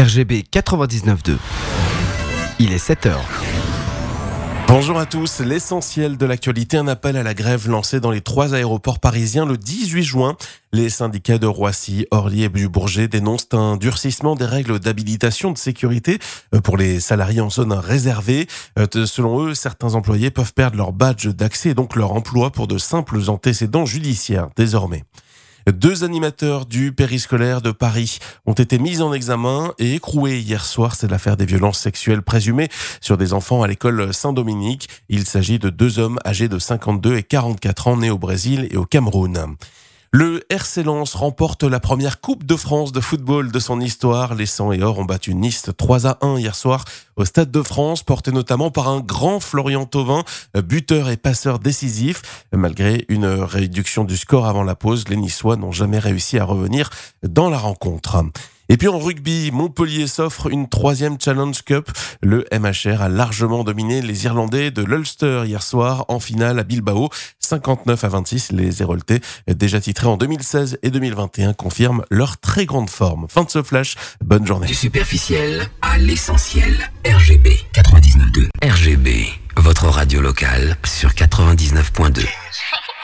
RGB 99.2. Il est 7h. Bonjour à tous, l'essentiel de l'actualité, un appel à la grève lancé dans les 3 aéroports parisiens le 18 juin. Les syndicats de Roissy, Orly et du Bourget dénoncent un durcissement des règles d'habilitation de sécurité pour les salariés en zone réservée. Selon eux, certains employés peuvent perdre leur badge d'accès et donc leur emploi pour de simples antécédents judiciaires désormais. 2 animateurs du périscolaire de Paris ont été mis en examen et écroués hier soir. C'est l'affaire des violences sexuelles présumées sur des enfants à l'école Saint-Dominique. Il s'agit de 2 hommes âgés de 52 et 44 ans nés au Brésil et au Cameroun. Le RC Lens remporte la première Coupe de France de football de son histoire. Les Sang et Or ont battu Nice 3-1 hier soir au Stade de France, porté notamment par un grand Florian Thauvin, buteur et passeur décisif. Malgré une réduction du score avant la pause, les Niçois n'ont jamais réussi à revenir dans la rencontre. Et puis en rugby, Montpellier s'offre une 3e Challenge Cup. Le MHR a largement dominé les Irlandais de l'Ulster hier soir en finale à Bilbao. 59-26, les Héroltais, déjà titrés en 2016 et 2021, confirment leur très grande forme. Fin de ce flash, bonne journée. Du superficiel à l'essentiel. RGB 99.2. RGB, votre radio locale sur 99.2.